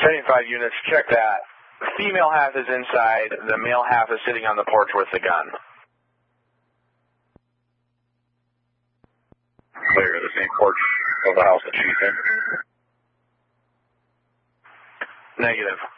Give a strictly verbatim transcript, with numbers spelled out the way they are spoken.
seventy-five units, check that. The female half is inside. The male half is sitting on the porch with the gun. Clear the same porch of the house that she's in. Negative.